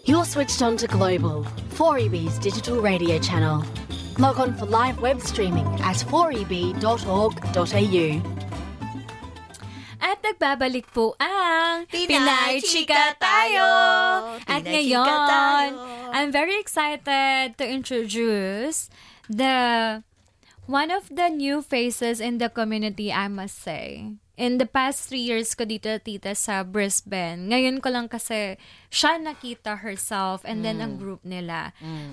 You're switched on to Global, 4EB's digital radio channel. Log on for live web streaming at 4eb.org.au. At nagbabalik po ang Pinay Chika Tayo! At Pinay Chika ngayon, Tayo! I'm very excited to introduce one of the new faces in the community, I must say. In the past 3 years ko dito, tita, sa Brisbane. Ngayon ko lang kasi siya nakita herself and then ang group nila.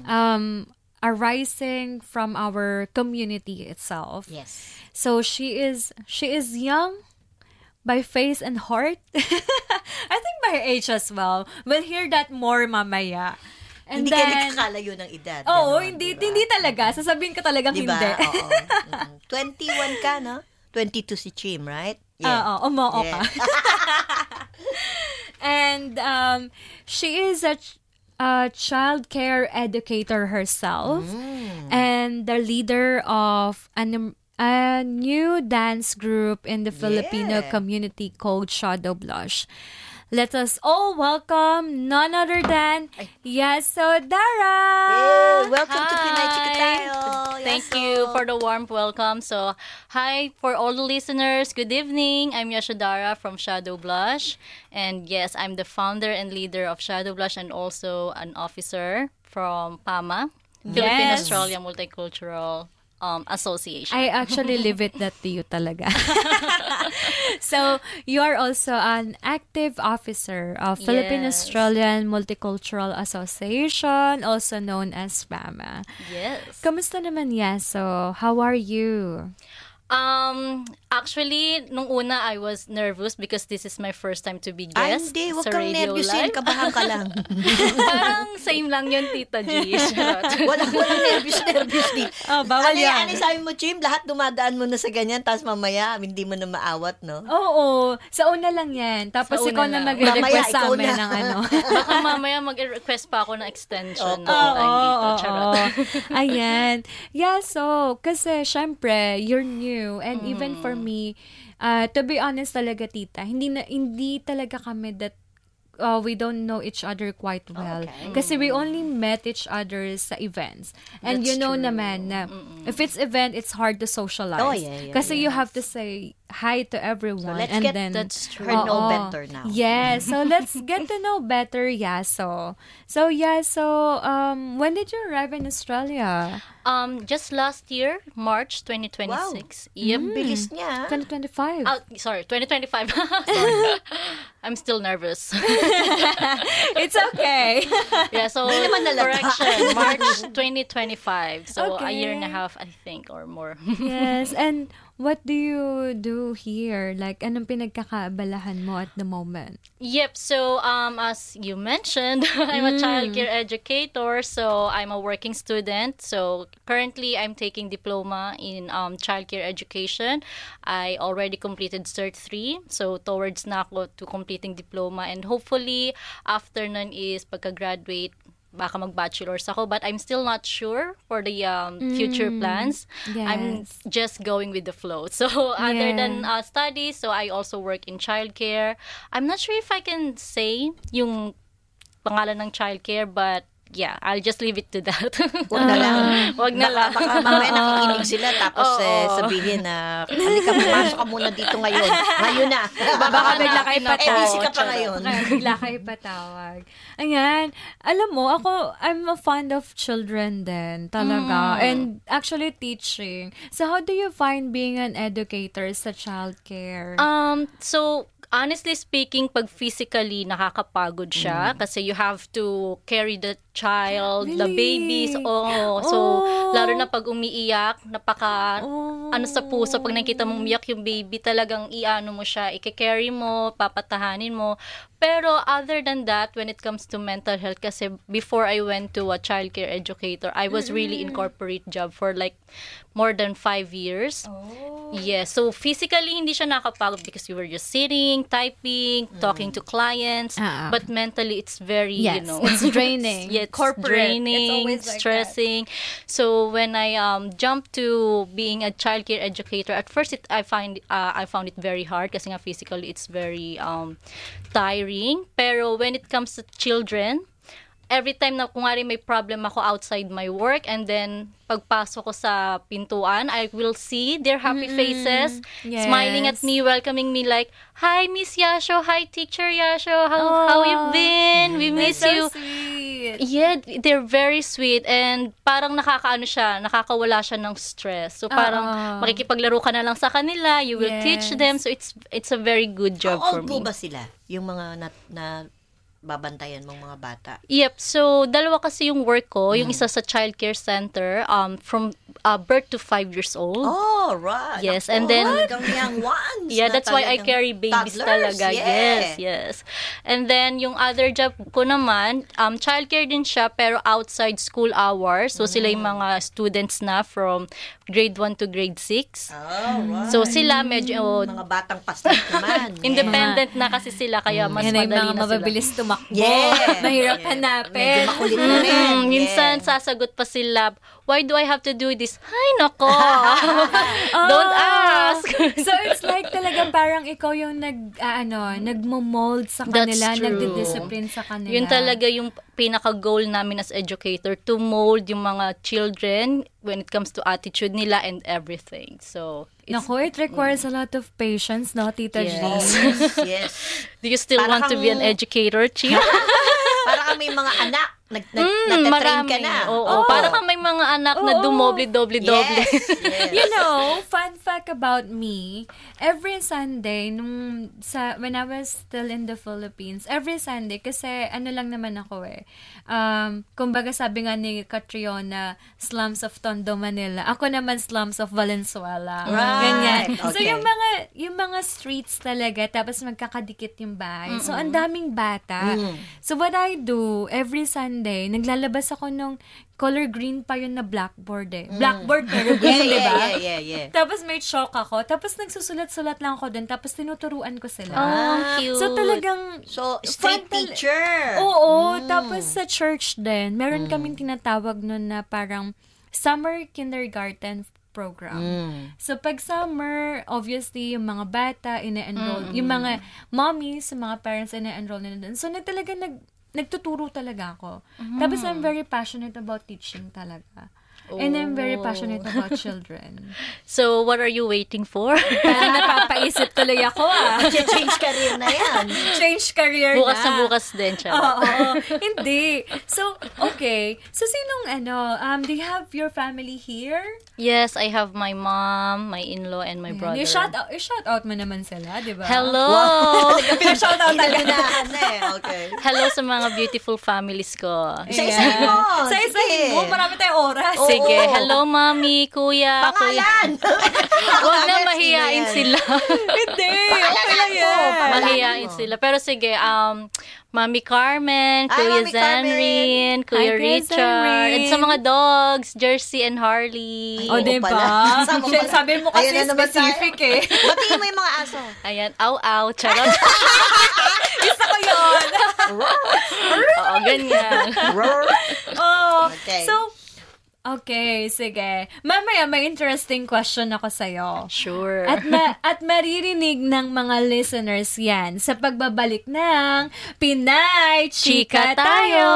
Arising from our community itself. Yes. So she is young by face and heart. I think by age as well. We'll hear that more mamaya. And hindi then, ka nagkakalayo ng edad. Oo, Ganon, hindi diba? hindi talaga. Sasabihin ko talagang Diba? hindi. Oo. 21 ka, no? 22 si Chim, right? Oo, umoo ka. And she is a child care educator herself and the leader of a new dance group in the Filipino community called Shadow Blush. Let us all welcome none other than Yasodara. Hey, welcome to Pinay Chika Tayo. Thank you for the warm welcome. So, hi for all the listeners. Good evening. I'm Yashodara from Shadow Blush. And yes, I'm the founder and leader of Shadow Blush and also an officer from PAMA, Philippine Australia Multicultural Association. I actually leave it that to you talaga. So, you are also an active officer of Philippine Australian Multicultural Association, also known as PAMA. Yes. Kamusta naman, Yaso? How are you? Actually, nung una, I was nervous because this is my first time to be guest Hindi, huwag sa kang Radio nervyusin. Live. Kabahan ka lang. Parang same lang yun, Tita G. Walang nervyus di. Bawal yan. Ano sabi mo, Chim? Lahat dumadaan mo na sa ganyan, tapos mamaya, hindi mo na maawat, no? Oo. Sa una lang yan. Tapos Sa ikaw una na lang. mag-request Mamaya, sa ikaw amin na. ng ano. Baka mamaya mag-request pa ako ng extension. Oo. Oo. Charot. Ayan. Yeah, so, kasi syempre, you're new. And even for me, to be honest talaga, tita, hindi talaga kami that we don't know each other quite well. Kasi we only met each other sa events. And That's you know true. naman na if it's event, it's hard to socialize. Oh, yeah, Kasi you have to say hi to everyone. So, let's and get then, That's true. her know Oo. better now. Yes. So, let's get to know better, Yaso. So, when did you arrive in Australia? Just last year, March 2026. Yep. Bilis niya. 2025. Sorry, 2025. Sorry. I'm still nervous. It's okay. Yeah, so Di naman nalata. correction, March 2025. So a year and a Okay. half, I think, or more. Yes. And what do you do here? Like, anong pinagkakaabalahan mo at the moment? Yep. So, as you mentioned, I'm a childcare educator. So, I'm a working student. So, currently, I'm taking diploma in childcare education. I already completed Cert 3. So, towards na ako to completing diploma. And hopefully, after nun is pagka-graduate, baka mag-bachelor's ako. But I'm still not sure for the future plans. I'm Yes. just going with the flow. So, other than studies, so I also work in childcare. I'm not sure if I can say yung pangalan ng childcare, but yeah, I'll just leave it to that. Huwag na lang. Wag na lang. Baka mamaya nakikinig sila tapos sabihin na, halika, pumasok ka muna dito ngayon. Ngayon na. Baka bigla kayo Eh, busy ka pa Charot. ngayon. Kaya bigla kayo patawag. Ayan. Alam mo, I'm a fond of children din, talaga. And actually teaching. So, how do you find being an educator sa childcare? So, honestly speaking, pag physically nakakapagod siya kasi you have to carry the child, the Really? babies. Oh, so lalo na pag umiiyak, ano sa puso pag nakita mong umiyak yung baby, talagang iano mo siya, i-carry mo, papatahanin mo. Pero other than that, when it comes to mental health, kasi before I went to a childcare educator, I was really in corporate job for like more than 5 years. Yes, so physically hindi siya nakapagod because you were just sitting, typing, talking to clients, but mentally it's very, Yes, it's draining. it's Corporate. It's draining, always like stressing. So when I jumped to being a childcare educator, at first I found it very hard kasi nga physically it's very tiring. Pero when it comes to children, every time na kung may problem ako outside my work, and then pagpasok ko sa pintuan, I will see their happy faces, smiling at me, welcoming me like, "Hi, Miss Yasho. Hi, Teacher Yasho. How you been? We miss you." Sweet. Yeah, they're very sweet, and parang nakakawala siya ng stress. So parang makikipaglaro ka na lang sa kanila, you will teach them. So it's a very good job for me. How old po ba sila? Yung mga na babantayan mong mga bata? Yep. So, dalawa kasi yung work ko. Yung isa sa childcare center, from birth to 5 years old. Oh, right. Yes, and then hanggang young ones. yeah, that's why I carry babies toddlers, talaga. yeah. Yes. And then yung other job ko naman, childcare din siya pero outside school hours. So sila yung mga students na from grade 1 to grade 6. Oh, right. So sila medyo mga batang paslit naman. independent na kasi sila kaya mas Yan ay madali mga na sila. mababilis tumakbo. Yeah. Mahirap Medyo hanapin. makulit na rin. Minsan sasagot pa sila, "Why do I have to do this?" Ay, nako. Don't ask. So it's like talaga parang ikaw yung nagmo-mold sa That's kanila, true. nagdi-discipline sa kanila. Yun talaga yung pinaka-goal namin as educator, to mold yung mga children when it comes to attitude nila and everything. So, Naku, it requires a lot of patience, no, Tita Yes. Jean? Yes. do you still Para want to be an kang- educator, Chief? Para may mga anak. Natatrain ka na. Oo. Para kang may mga anak na dumoble-doble. Yes. You know, fun fact about me, every Sunday, when I was still in the Philippines, every Sunday, kasi ano lang naman ako kumbaga sabi nga ni Catriona, slums of Tondo, Manila. Ako naman slums of Valenzuela. Right. Ganyan. So Okay. yung mga streets talaga, tapos magkakadikit yung bahay. So ang daming bata. So what I do, every Sunday, naglalabas ako nung color green pa yun na blackboard Blackboard, color green, di ba? Yeah. Tapos may chalk ako. Tapos nagsusulat-sulat lang ako dun. Tapos tinuturuan ko sila. Oh, cute. So talagang... So, street teacher. Oo. Tapos sa church din, meron kaming tinatawag nun na parang summer kindergarten program. So, pag summer, obviously, yung mga bata, ina-enroll. Yung mga mommies, yung mga parents, ina-enroll nila dun. So, nagtuturo talaga ako. Tapos, I'm very passionate about teaching talaga. And I'm very passionate about children. So, what are you waiting for? Parang napapaisip tuloy ako Change career na yan. Change career bukas na. na bukas din siya. Oo. Hindi. So, okay. So, sinong do you have your family here? Yes, I have my mom, my in-law, and my brother. I-shout out mo naman sila, di ba? Hello! Pina-shout out agad. Inalunahan na eh. Okay. Hello sa mga beautiful families ko. Isa-isahin mo. Isa-isahin mo. Marami tayong oras. Sige, hello mami, kuya. Pangalan! Huwag na mahihain sila. Hindi. Okay lang yan. Mahihain sila. Pero sige, Mami Carmen, Kuya Mami Carmen. Zanrin, Kuya Kuya Richard, Zanrin. and sa mga dogs, Jersey and Harley. O, di pala. ba? Sama pala. Sabi mo kasi Ayan na naman specific tayo. eh. Batiin mo yung mga aso. Ayan, aw, charot. Isa ko yun. Oo, ganyan. Oh, Okay. so, okay, sige. Mamaya may interesting question ako sa'yo. Sure. At maririnig ng mga listeners yan sa pagbabalik ng Pinay Chika Tayo!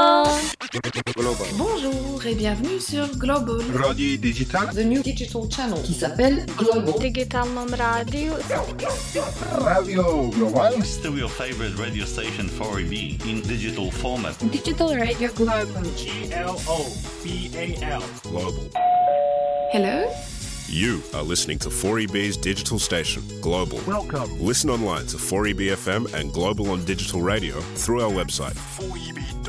Bonjour et bienvenue sur Global, Radio Digital, the new digital channel qui s'appelle Global. Digitalnom radio. Radio Global, Still your favorite radio station 4EB in digital format. Digital Radio Global. GLOBAL, Global. Hello? You are listening to 4EB's digital station, Global. Welcome. Listen online to 4EB FM and Global on digital radio through our website. 4EB.org.au.